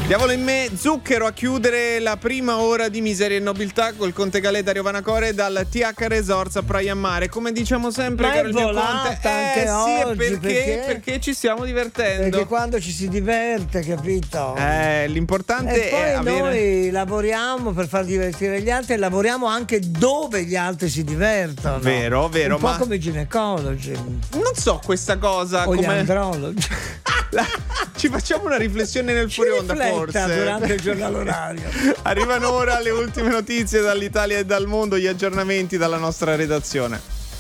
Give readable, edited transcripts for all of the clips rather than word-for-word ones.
Diavolo in me, Zucchero a chiudere la prima ora di Miseria e Nobiltà col Conte Galè Dario Vanacore dal TH Resorts a Praia Mare. Come diciamo sempre, ma caro è il mio volata Conte, anche sì, oggi, perché ci stiamo divertendo. Perché quando ci si diverte, capito? L'importante e poi è avere... noi lavoriamo per far divertire gli altri e lavoriamo anche dove gli altri si divertono. Vero, un po' come i ginecologi. Non so questa cosa o come... gli andrologi. Ci facciamo una riflessione nel fuori onda, forse durante il giornale orario. Arrivano ora le ultime notizie dall'Italia e dal mondo, gli aggiornamenti dalla nostra redazione.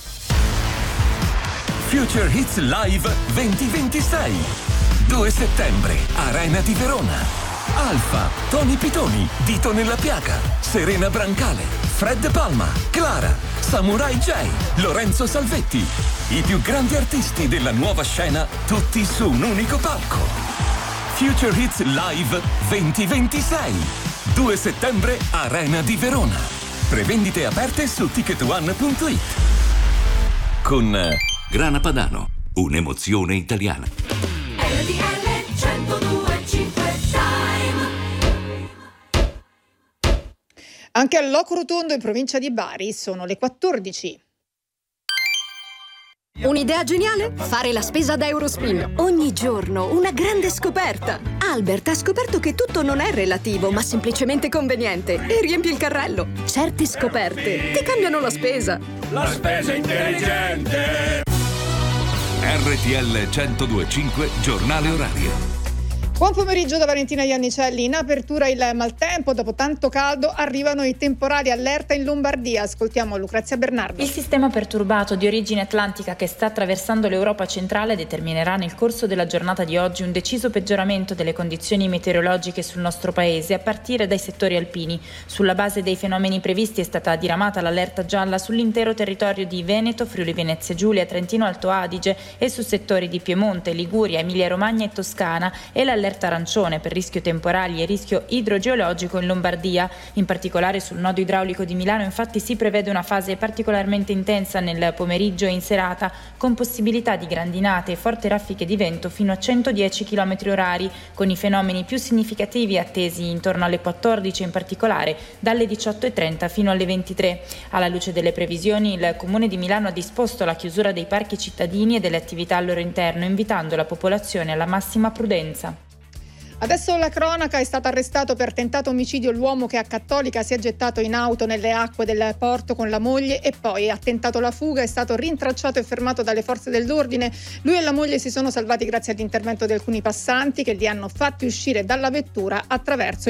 Future Hits Live 2026 2 settembre, Arena di Verona. Alfa, Tony Pitoni, Dito nella Piaga, Serena Brancale, Fred Palma, Clara, Samurai J, Lorenzo Salvetti. I più grandi artisti della nuova scena, tutti su un unico palco. Future Hits Live 2026 2 settembre, Arena di Verona. Prevendite aperte su ticketone.it. Con Grana Padano, un'emozione italiana. Anche a Loco Rotondo in provincia di Bari sono le 14. Un'idea geniale? Fare la spesa da Eurospin. Ogni giorno una grande scoperta. Albert ha scoperto che tutto non è relativo, ma semplicemente conveniente. E riempi il carrello. Certe scoperte ti cambiano la spesa. La spesa intelligente. RTL 102.5 Giornale Orario. Buon pomeriggio da Valentina Iannicelli. In apertura il maltempo, dopo tanto caldo arrivano i temporali allerta in Lombardia. Ascoltiamo Lucrezia Bernardo. Il sistema perturbato di origine atlantica che sta attraversando l'Europa centrale determinerà nel corso della giornata di oggi un deciso peggioramento delle condizioni meteorologiche sul nostro paese, a partire dai settori alpini. Sulla base dei fenomeni previsti è stata diramata l'allerta gialla sull'intero territorio di Veneto, Friuli Venezia Giulia, Trentino Alto Adige e su settori di Piemonte, Liguria, Emilia Romagna e Toscana, e l'allerta arancione per rischio temporali e rischio idrogeologico in Lombardia. In particolare sul nodo idraulico di Milano infatti si prevede una fase particolarmente intensa nel pomeriggio e in serata, con possibilità di grandinate e forti raffiche di vento fino a 110 km/h, con i fenomeni più significativi attesi intorno alle 14, in particolare dalle 18:30 fino alle 23. Alla luce delle previsioni, il Comune di Milano ha disposto la chiusura dei parchi cittadini e delle attività al loro interno, invitando la popolazione alla massima prudenza. Adesso la cronaca: è stato arrestato per tentato omicidio l'uomo che a Cattolica si è gettato in auto nelle acque del porto con la moglie e poi ha tentato la fuga. È stato rintracciato e fermato dalle forze dell'ordine. Lui e la moglie si sono salvati grazie all'intervento di alcuni passanti che li hanno fatti uscire dalla vettura attraverso